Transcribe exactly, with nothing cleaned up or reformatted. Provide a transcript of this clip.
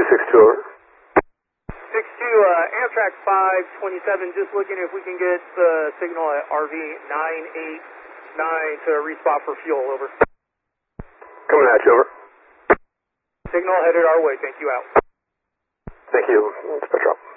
two six two, over. six two, uh, Amtrak five twenty-seven, just looking if we can get the signal at R V nine eight nine to respot for fuel, over. Coming at you, over. Signal headed our way, thank you, out. Thank you, it's Petrol.